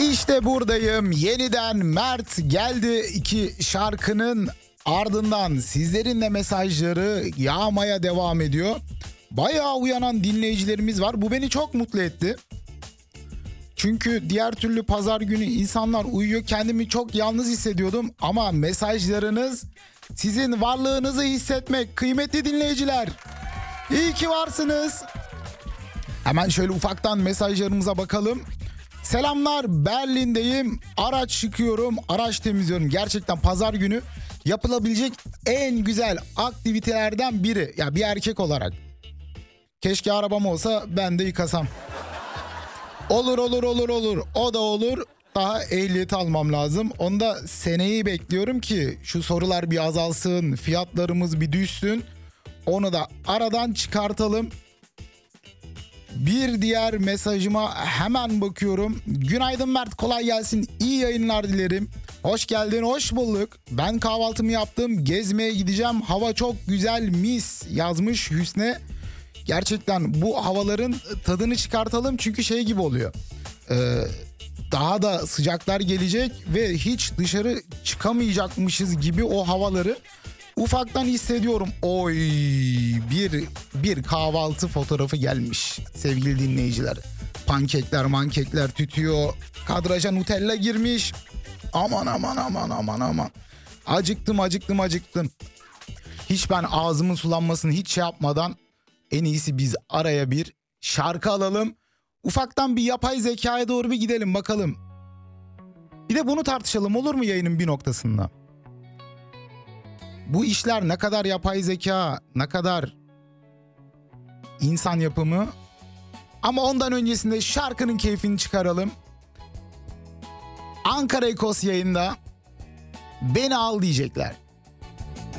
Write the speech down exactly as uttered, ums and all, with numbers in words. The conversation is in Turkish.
İşte buradayım. Yeniden Mert geldi. İki şarkının ardından sizlerin de mesajları yağmaya devam ediyor. Bayağı uyanan dinleyicilerimiz var. Bu beni çok mutlu etti. Çünkü diğer türlü pazar günü insanlar uyuyor. Kendimi çok yalnız hissediyordum. Ama mesajlarınız sizin varlığınızı hissetmek. Kıymetli dinleyiciler, İyi ki varsınız. Hemen şöyle ufaktan mesajlarımıza bakalım. Selamlar, Berlin'deyim. Araç yıkıyorum, araç temizliyorum. Gerçekten pazar günü yapılabilecek en güzel aktivitelerden biri. Ya bir erkek olarak. Keşke arabam olsa ben de yıkasam. Olur olur olur olur. O da olur. Daha ehliyet almam lazım. Onda seneyi bekliyorum ki şu sorular bir azalsın, fiyatlarımız bir düşsün. Onu da aradan çıkartalım. Bir diğer mesajıma hemen bakıyorum. Günaydın Mert, kolay gelsin. İyi yayınlar dilerim. Hoş geldin, hoş bulduk. Ben kahvaltımı yaptım. Gezmeye gideceğim. Hava çok güzel, mis yazmış Hüsne. Gerçekten bu havaların tadını çıkartalım. Çünkü şey gibi oluyor. Ee, daha da sıcaklar gelecek ve hiç dışarı çıkamayacakmışız gibi o havaları ufaktan hissediyorum. Oy, bir bir kahvaltı fotoğrafı gelmiş sevgili dinleyiciler. Pankekler, mankekler tütüyor. Kadraja Nutella girmiş. Aman aman aman aman aman. Acıktım acıktım acıktım. Hiç ben ağzımın sulanmasını hiç şey yapmadan en iyisi biz araya bir şarkı alalım. Ufaktan bir yapay zekaya doğru bir gidelim bakalım. Bir de bunu tartışalım, olur mu yayının bir noktasında? Bu işler ne kadar yapay zeka, ne kadar insan yapımı? Ama ondan öncesinde şarkının keyfini çıkaralım. Ankara Ekos yayında Beni Al diyecekler.